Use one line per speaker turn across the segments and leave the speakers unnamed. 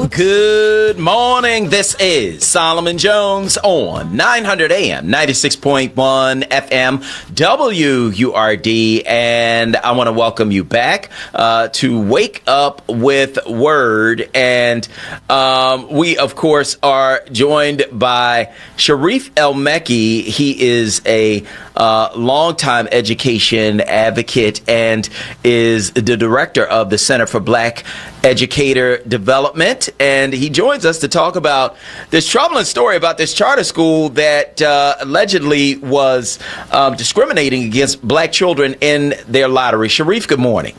Good morning. This is Solomon Jones on 900 AM, 96.1 FM, WURD. And I want to welcome you back to Wake Up with Word. And we, of course, are joined by Sharif El-Mekki. He is a longtime education advocate and is the director of the Center for Black Educator Development, and he joins us to talk about this troubling story about this charter school that allegedly was discriminating against black children in their lottery. Sharif, good morning.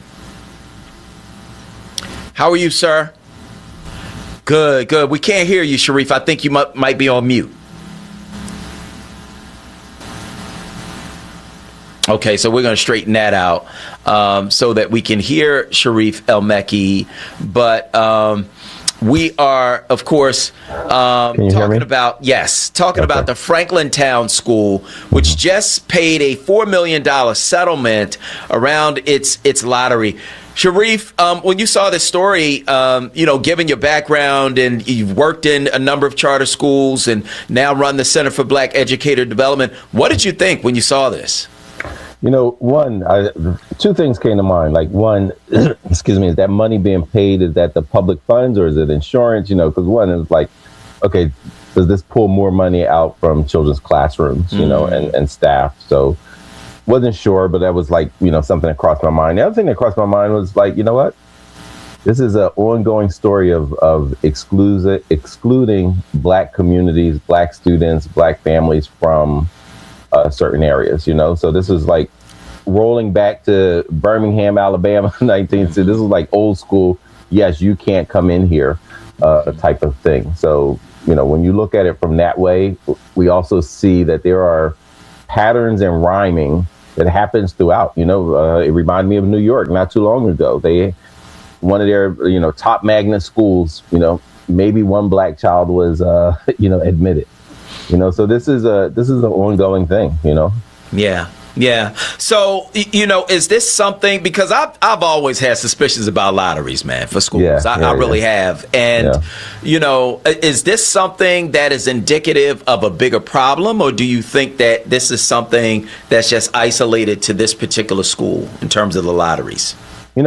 How are you, sir? Good, good. We can't hear you, Sharif. I think you might be on mute. Okay, so we're going to straighten that out so that we can hear Sharif El-Mekki. But we are, of course, talking about the Franklin Town School, which just paid a $4 million settlement around its lottery. Sharif, when you saw this story, given your background and you've worked in a number of charter schools and now run the Center for Black Educator Development, what did you think when you saw this?
Two things came to mind. Like one, excuse me, is that money being paid, is that the public funds or is it insurance? Because one is like, okay, does this pull more money out from children's classrooms, and staff? So wasn't sure, but that was like, something that crossed my mind. The other thing that crossed my mind was like, you know what? This is an ongoing story of excluding black communities, black students, black families from certain areas, so this is like rolling back to Birmingham, Alabama, 19th. This is like old school. Yes, you can't come in here, type of thing. So, when you look at it from that way, we also see that there are patterns and rhyming that happens throughout. It reminded me of New York not too long ago. One of their, top magnet schools, maybe one black child was, admitted. So this is an ongoing thing,
Yeah. Yeah. So, is this something, because I've always had suspicions about lotteries, man, for schools. I really have. And, is this something that is indicative of a bigger problem, or do you think that this is something that's just isolated to this particular school in terms of the lotteries?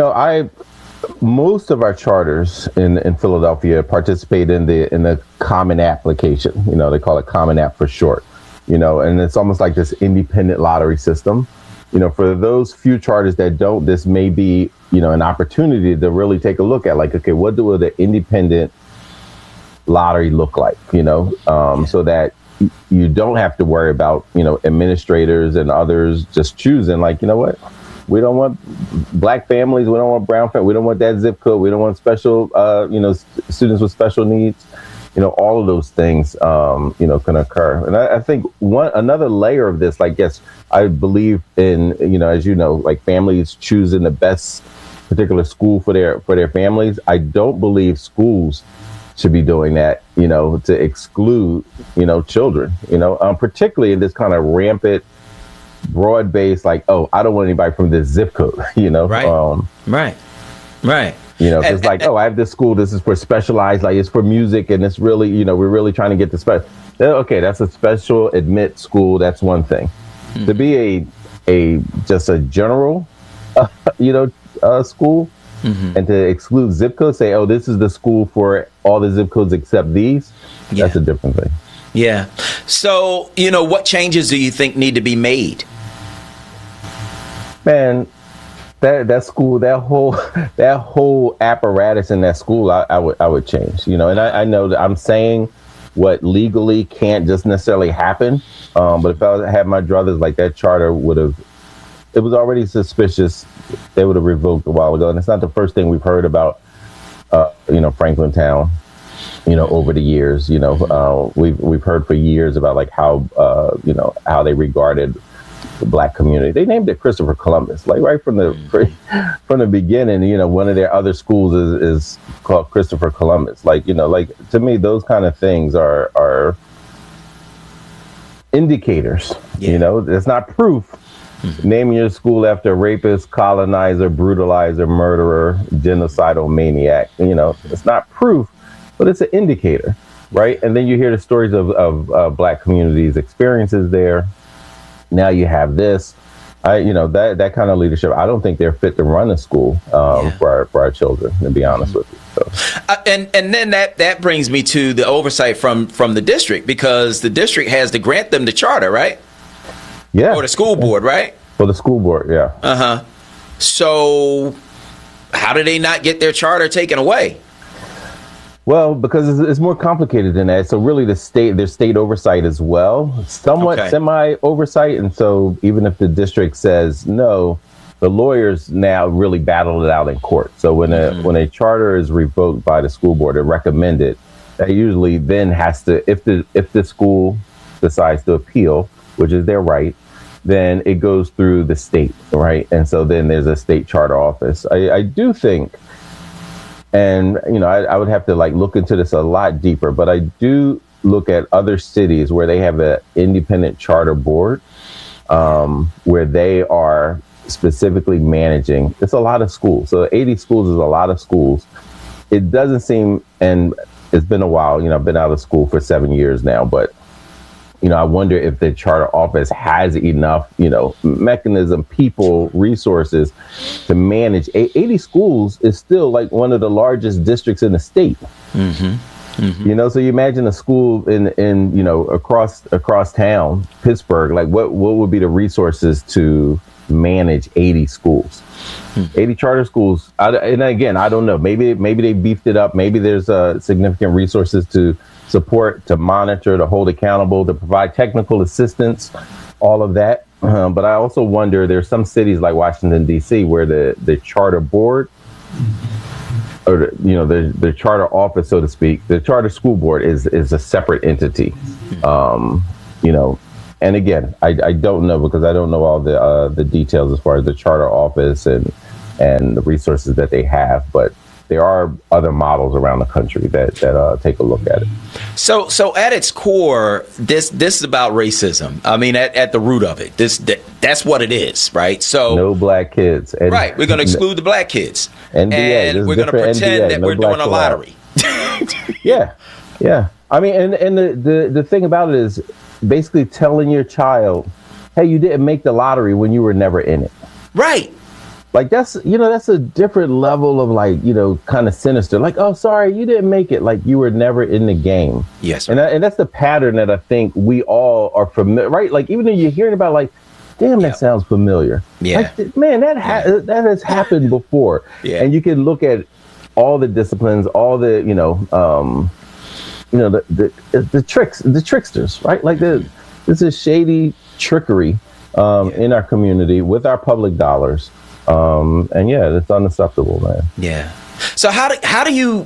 Most of our charters in Philadelphia participate in the Common application. They call it Common App for short. And it's almost like this independent lottery system. For those few charters that don't, this may be, an opportunity to really take a look at, like, okay, what do the independent lottery look like? So that you don't have to worry about, administrators and others just choosing, like, what? We don't want black families. We don't want brown families. We don't want that zip code. We don't want special, students with special needs. All of those things, can occur. And I think another layer of this, like, yes, I believe in, as like families choosing the best particular school for their families. I don't believe schools should be doing that, to exclude, children, particularly in this kind of rampant, broad-based, like, oh, I don't want anybody from this zip code,
Right.
It's like, oh, I have this school, this is for specialized, like, it's for music, and it's really, we're really trying to get the special. Okay, that's a special admit school, that's one thing. Mm-hmm. To be just a general, school, mm-hmm. and to exclude zip codes, say, oh, this is the school for all the zip codes except these, that's a different thing.
Yeah. So, what changes do you think need to be made?
Man, that school, that whole apparatus in that school, I would change. And I know that I'm saying what legally can't just necessarily happen. But if I had my druthers, like, that charter it was already suspicious. They would have revoked a while ago. And it's not the first thing we've heard about, Franklin Town. Over the years, we've heard for years about, like, how how they regarded the black community. They named it Christopher Columbus, like, right from the beginning. One of their other schools is called Christopher Columbus. Like, like, to me, those kind of things are indicators. It's not proof. Mm-hmm. Naming your school after a rapist, colonizer, brutalizer, murderer, genocidal maniac. It's not proof but it's an indicator, right? And then you hear the stories of Black communities' experiences there. Now you have this. That kind of leadership. I don't think they're fit to run a school for our children, to be honest with you. So.
And then that brings me to the oversight from the district, because the district has to grant them the charter, right?
Yeah.
Or the school board, right?
For the school board, yeah.
So how do they not get their charter taken away?
Well, because it's more complicated than that. So really there's state oversight as well, somewhat semi-oversight. And so even if the district says no, the lawyers now really battle it out in court. So when a charter is revoked by the school board or recommended, that usually then has to, if the school decides to appeal, which is their right, then it goes through the state, right? And so then there's a state charter office. I do think, and, I would have to look into this a lot deeper, but I do look at other cities where they have an independent charter board, where they are specifically managing. It's a lot of schools. So 80 schools is a lot of schools. It doesn't seem, and it's been a while, I've been out of school for 7 years now, but I wonder if the charter office has enough, mechanism, people, resources to manage. 80 schools is still one of the largest districts in the state. Mm-hmm. Mm-hmm. So you imagine a school in across town, Pittsburgh, what would be the resources to manage 80 schools? 80 charter schools. And again, I don't know. Maybe they beefed it up. Maybe there's significant resources to support, to monitor, to hold accountable, to provide technical assistance, all of that. But I also wonder, there's some cities like Washington, D.C., where the charter board, or the charter office, so to speak, the charter school board is a separate entity. And again, I don't know, because I don't know all the details as far as the charter office and the resources that they have, but there are other models around the country that take a look at it.
So at its core, this is about racism. I mean, at the root of it, that's what it is, right? So
no black kids,
right? We're going to exclude the black kids,
NBA,
and we're going to pretend that we're doing a lottery.
Yeah. I mean, and the thing about it is basically telling your child, "Hey, you didn't make the lottery when you were never in it."
Right.
That's a different level of kind of sinister. Oh, sorry, you didn't make it. You were never in the game.
Yes.
And that's the pattern that I think we all are familiar, right? Even though you're hearing about damn, that sounds familiar.
Yeah.
Man, that has happened before.
Yeah.
And you can look at all the disciplines, all the, the tricks, the tricksters, right? This is shady trickery in our community with our public dollars. And it's unacceptable, man.
Yeah. So how do you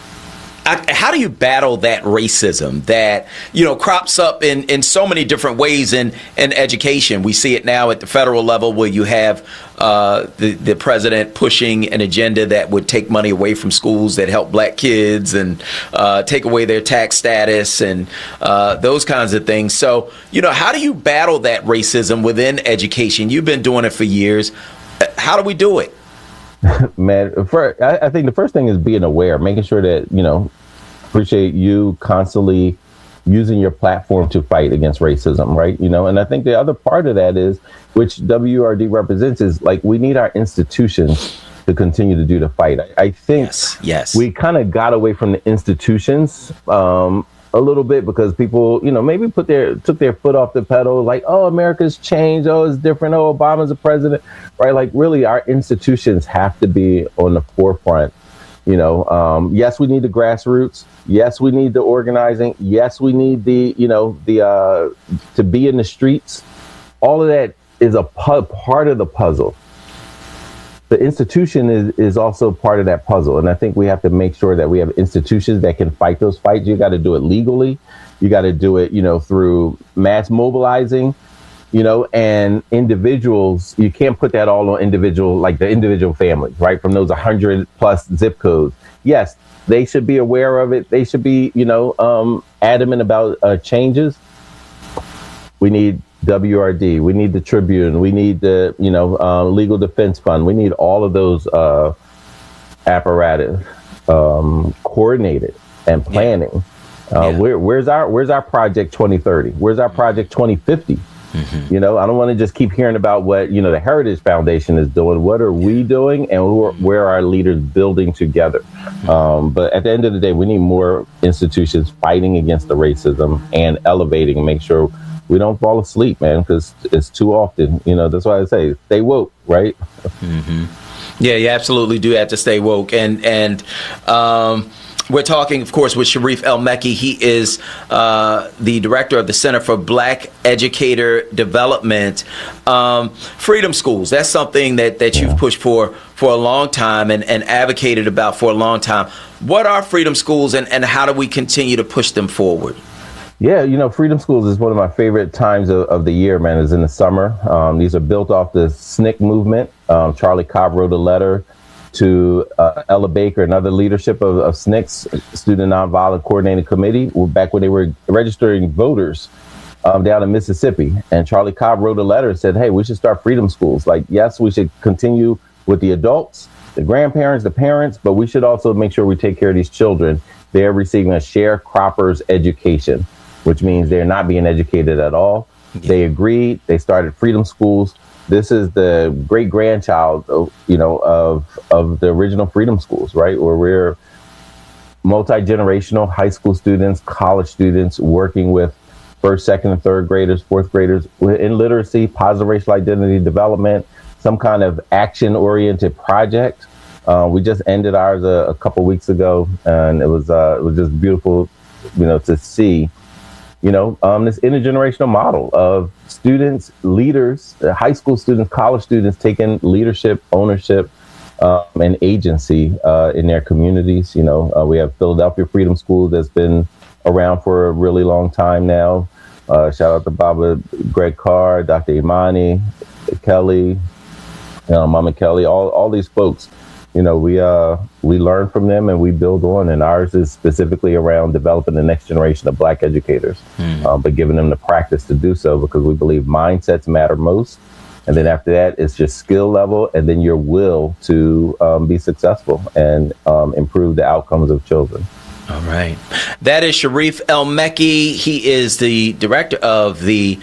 battle that racism that crops up in so many different ways in education? We see it now at the federal level, where you have the president pushing an agenda that would take money away from schools that help black kids and take away their tax status and those kinds of things. So how do you battle that racism within education? You've been doing it for years. How do we do it?
Man, I think the first thing is being aware, making sure that, appreciate you constantly using your platform to fight against racism, right? And I think the other part of that is, which WURD represents, is we need our institutions to continue to do the fight. I think
yes.
We kind of got away from the institutions a little bit, because people, maybe took their foot off the pedal, oh, America's changed, oh, it's different, oh, Obama's a president, right? Really, our institutions have to be on the forefront. Yes, we need the grassroots. Yes, we need the organizing. Yes, we need the to be in the streets. All of that is a part of the puzzle. The institution is also part of that puzzle. And I think we have to make sure that we have institutions that can fight those fights. You got to do it legally. You got to do it, through mass mobilizing, and individuals. You can't put that all on the individual families, right? From those 100 plus zip codes. Yes, they should be aware of it. They should be, adamant about changes. We need WRD, we need the Tribune, we need the Legal Defense Fund, we need all of those apparatus coordinated and planning. Where's our Project 2030? Where's our Project 2050? Mm-hmm. You know, I don't want to just keep hearing about what, you know, the Heritage Foundation is doing. What are we doing, and where are our leaders building together? But at the end of the day, we need more institutions fighting against the racism and elevating and make sure we don't fall asleep, man, because it's too often. You know, that's why I say stay woke, right?
Mm-hmm. Yeah, you absolutely do have to stay woke. And we're talking, of course, with Sharif El-Mekki. He is the director of the Center for Black Educator Development. Freedom Schools, that's something that you've pushed for a long time and advocated about for a long time. What are Freedom Schools, and how do we continue to push them forward?
Yeah, you know, Freedom Schools is one of my favorite times of the year, man, is in the summer. These are built off the SNCC movement. Charlie Cobb wrote a letter to Ella Baker and other leadership of SNCC's Student Nonviolent Coordinating Committee, back when they were registering voters down in Mississippi. And Charlie Cobb wrote a letter and said, hey, we should start Freedom Schools. Like, yes, we should continue with the adults, the grandparents, the parents, but we should also make sure we take care of these children. They're receiving a sharecropper's education, which means they're not being educated at all. Yeah. They agreed. They started Freedom Schools. This is the great grandchild, of the original Freedom Schools, right? Where we're multi-generational high school students, college students working with first, second, and third graders, fourth graders in literacy, positive racial identity development, some kind of action-oriented project. We just ended ours a couple weeks ago, and it was just beautiful, to see. This intergenerational model of students, leaders, high school students, college students taking leadership, ownership, and agency in their communities. We have Philadelphia Freedom School that's been around for a really long time now. Shout out to Baba Greg Carr, Dr. Imani, Kelly, Mama Kelly, all these folks. We learn from them and we build on, and ours is specifically around developing the next generation of Black educators, but giving them the practice to do so, because we believe mindsets matter most. And then after that, it's just skill level, and then your will to be successful and improve the outcomes of children.
All right. That is Sharif El-Mekki. He is the director of the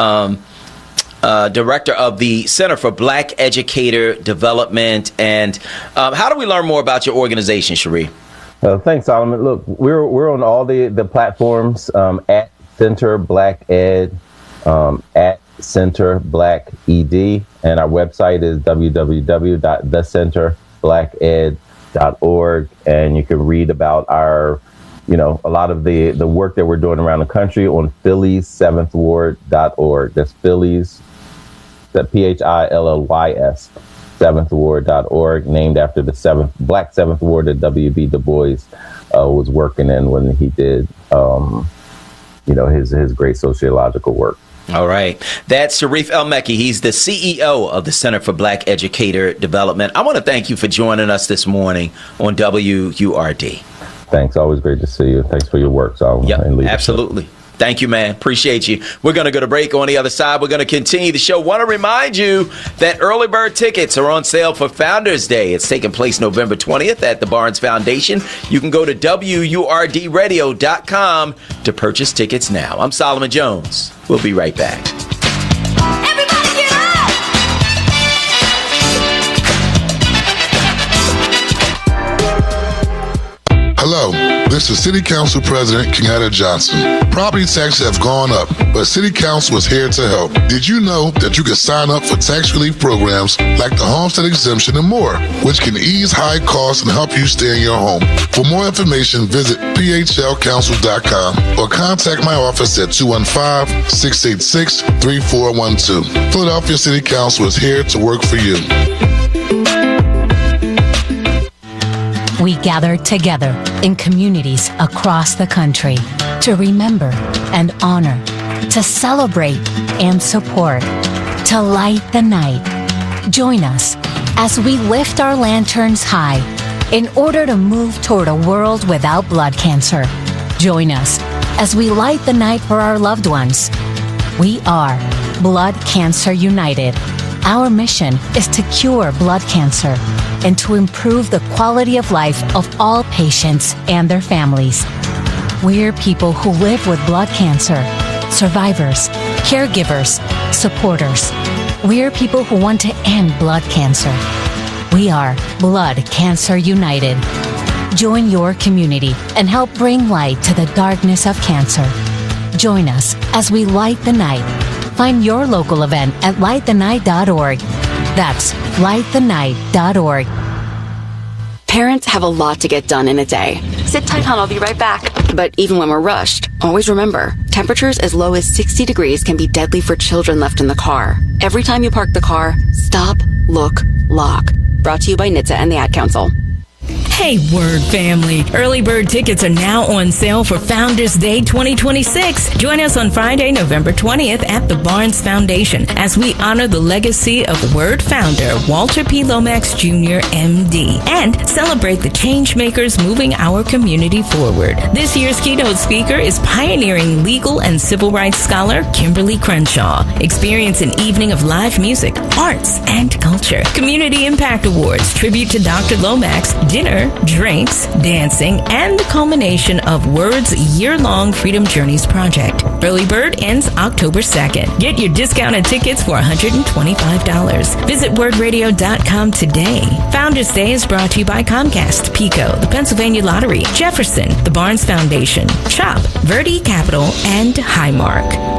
Center for Black Educator Development. And how do we learn more about your organization, Sharif?
Thanks, Solomon. Look, we're on all the platforms at Center Black Ed, at Center Black ED, and our website is www.thecenterblacked.org, and you can read about our, a lot of the work that we're doing around the country on Phillies7thward.org. That's Phillies, that PHILLYS, 7thward.org, named after the Black 7th Ward that W.B. Du Bois was working in when he did, his great sociological work.
All right. That's Sharif El-Mekki. He's the CEO of the Center for Black Educator Development. I want to thank you for joining us this morning on WURD.
Thanks. Always great to see you. Thanks for your work, Solomon.
Yep, absolutely. Thank you, man. Appreciate you. We're going to go to break. On the other side, we're going to continue the show. Want to remind you that early bird tickets are on sale for Founders Day. It's taking place November 20th at the Barnes Foundation. You can go to WURDradio.com to purchase tickets now. I'm Solomon Jones. We'll be right back.
Everybody get up!
Hello. This is City Council President Kenyatta Johnson. Property taxes have gone up, but City Council is here to help. Did you know that you can sign up for tax relief programs like the homestead exemption and more, which can ease high costs and help you stay in your home? For more information, visit phlcouncil.com or contact my office at 215-686-3412. Philadelphia City Council is here to work for you.
We gather together in communities across the country to remember and honor, to celebrate and support, to light the night. Join us as we lift our lanterns high in order to move toward a world without blood cancer. Join us as we light the night for our loved ones. We are Blood Cancer United. Our mission is to cure blood cancer and to improve the quality of life of all patients and their families. We're people who live with blood cancer, survivors, caregivers, supporters. We're people who want to end blood cancer. We are Blood Cancer United. Join your community and help bring light to the darkness of cancer. Join us as we light the night. Find your local event at lightthenight.org. That's lightthenight.org.
Parents have a lot to get done in a day.
Sit tight, hon. I'll be right back.
But even when we're rushed, always remember, temperatures as low as 60 degrees can be deadly for children left in the car. Every time you park the car, stop, look, lock. Brought to you by NHTSA and the Ad Council.
Hey, Word family. Early bird tickets are now on sale for Founders Day 2026. Join us on Friday, November 20th at the Barnes Foundation as we honor the legacy of Word founder Walter P. Lomax Jr., MD, and celebrate the change makers moving our community forward. This year's keynote speaker is pioneering legal and civil rights scholar Kimberly Crenshaw. Experience an evening of live music, arts, and culture. Community Impact Awards, tribute to Dr. Lomax, dinner, drinks, dancing, and the culmination of Word's year-long Freedom Journeys project. Early bird ends October 2nd. Get your discounted tickets for $125. Visit wordradio.com today. Founders Day is brought to you by Comcast, PECO, the Pennsylvania Lottery, Jefferson, the Barnes Foundation, CHOP, Verde Capital, and Highmark.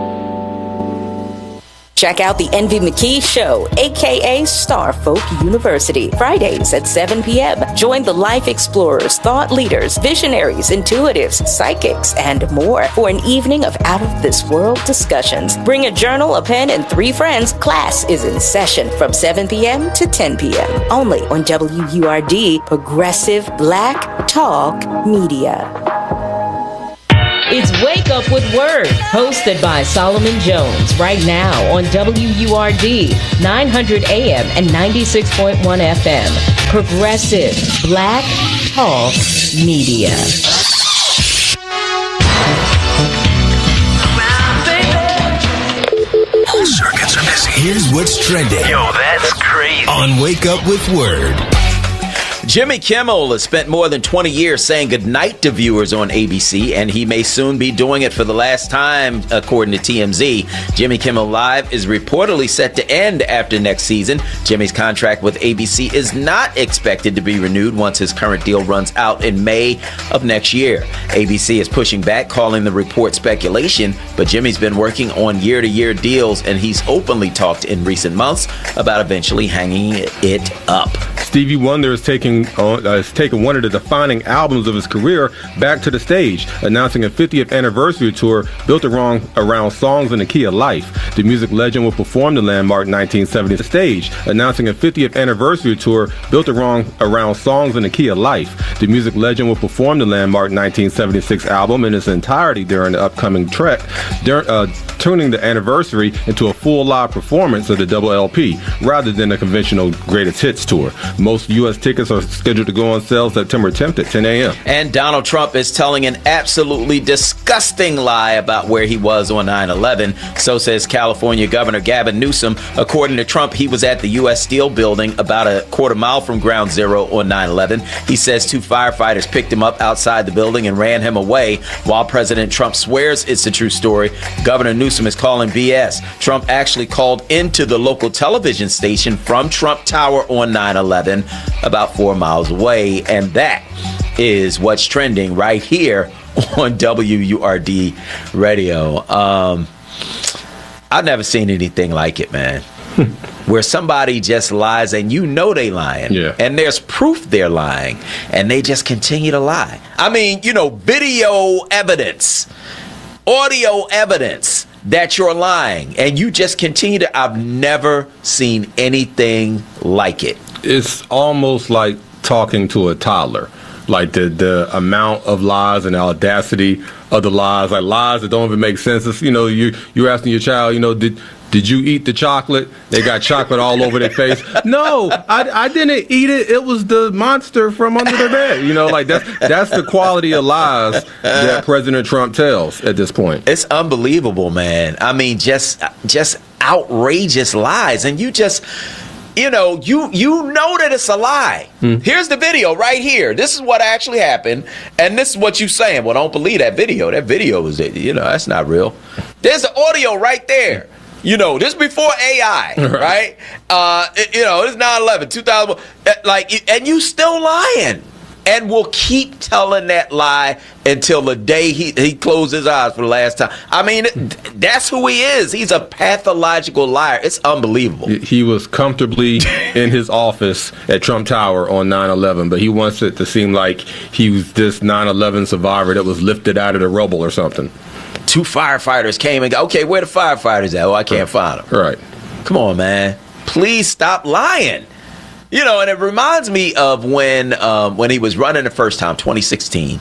Check out the Envy McKee Show, a.k.a. Starfolk University, Fridays at 7 p.m. Join the life explorers, thought leaders, visionaries, intuitives, psychics, and more for an evening of out-of-this-world discussions. Bring a journal, a pen, and 3 friends. Class is in session from 7 p.m. to 10 p.m. Only on WURD, Progressive Black Talk Media.
It's Wake Up with Word, hosted by Solomon Jones, right now on WURD, 900 AM and 96.1 FM. Progressive Black Talk Media.
All circuits are busy. Here's what's trending.
Yo, that's crazy.
On Wake Up with Word.
Jimmy Kimmel has spent more than 20 years saying goodnight to viewers on ABC, and he may soon be doing it for the last time, according to TMZ. Jimmy Kimmel Live is reportedly set to end after next season. Jimmy's contract with ABC is not expected to be renewed once his current deal runs out in May of next year. ABC is pushing back, calling the report speculation, but Jimmy's been working on year-to-year deals, and he's openly talked in recent months about eventually hanging it up.
Stevie Wonder has taken one of the defining albums of his career back to the stage, announcing a 50th anniversary tour built around songs in the key of life. The music legend will perform the landmark 1970 stage, announcing a 50th anniversary tour built around songs in the key of life. The music legend will perform the landmark 1976 album in its entirety during the upcoming trek, turning the anniversary into a full live performance of the double LP rather than a conventional greatest hits tour. Most U.S. tickets are scheduled to go on sale September 10th at 10 a.m.
And Donald Trump is telling an absolutely disgusting lie about where he was on 9/11. So says California Governor Gavin Newsom. According to Trump, he was at the U.S. Steel building about a quarter mile from Ground Zero on 9/11. He says 2 firefighters picked him up outside the building and ran him away. While President Trump swears it's a true story, Governor Newsom is calling BS. Trump actually called into the local television station from Trump Tower on 9/11, about 4 miles away, and that is what's trending right here on WURD Radio. I've never seen anything like it, man. Where somebody just lies and you know they lying.
Yeah.
And there's proof they're lying. And they just continue to lie. I mean, video evidence, audio evidence that you're lying. And you just continue to. I've never seen anything like it.
It's almost like talking to a toddler. Like the amount of lies and the audacity of the lies, like lies that don't even make sense. It's, you're asking your child, did Did you eat the chocolate? They got chocolate all over their face. No, I didn't eat it. It was the monster from under the bed. You know, like that's the quality of lies that President Trump tells at this point.
It's unbelievable, man. I mean, just outrageous lies, and you just. You know that it's a lie. Here's the video right here. This is what actually happened, and this is what you're saying. Well, don't believe that video. That video was, that's not real. There's the audio right there. This before AI, right? It's 9/11, 2000. And you still lying. And will keep telling that lie until the day he closed his eyes for the last time. I mean, that's who he is. He's a pathological liar. It's unbelievable.
He was comfortably in his office at Trump Tower on 9/11, but he wants it to seem like he was this 9/11 survivor that was lifted out of the rubble or something.
2 firefighters came and go, okay, where the firefighters at? Oh, I can't find them.
Right.
Come on, man. Please stop lying. And it reminds me of when he was running the first time, 2016,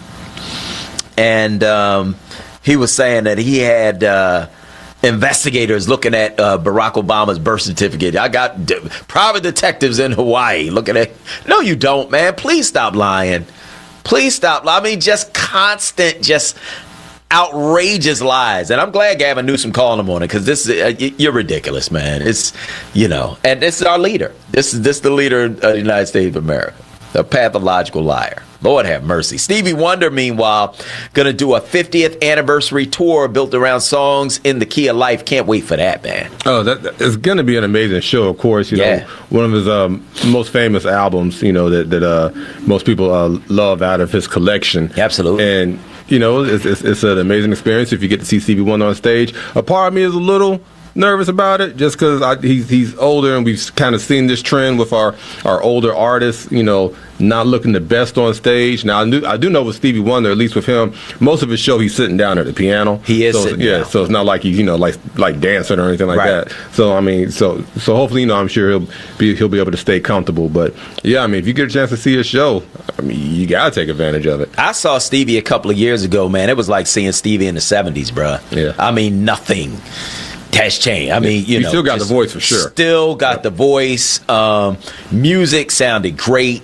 and he was saying that he had investigators looking at Barack Obama's birth certificate. I got private detectives in Hawaii looking at. No, you don't, man. Please stop lying. Please stop. I mean, just constant, outrageous lies. And I'm glad Gavin Newsom called him on it, because this is you're ridiculous, man. It's and this is our leader. This is the leader of the United States of America, the pathological liar. Lord have mercy. Stevie Wonder, meanwhile, going to do a 50th anniversary tour built around songs in the key of life. Can't wait for that, man.
Oh, that is going to be an amazing show, of course. One of his most famous albums, that most people love out of his collection.
Absolutely.
And it's an amazing experience if you get to see Stevie Wonder on stage. A part of me is a little nervous about it, just because he's older, and we've kind of seen this trend with our older artists, not looking the best on stage. Now, I do know with Stevie Wonder, at least with him, most of his show he's sitting down at the piano.
He is sitting down.
So it's not like he's like dancing or anything like that. So I mean, so hopefully I'm sure he'll be able to stay comfortable. But yeah, I mean, if you get a chance to see his show, I mean, you gotta take advantage of it.
I saw Stevie a couple of years ago, man. It was like seeing Stevie in the 70s, bruh.
Yeah.
I mean, nothing has changed. I mean,
he still got the voice for sure.
Still got the voice. Music sounded great.